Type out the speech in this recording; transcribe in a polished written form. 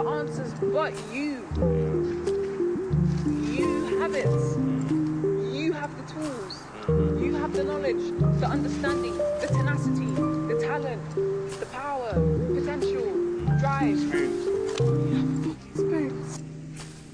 answers but you. You have it. You have the tools. You have the knowledge, the understanding, the tenacity, the talent, the power, potential, drive. Experience. You have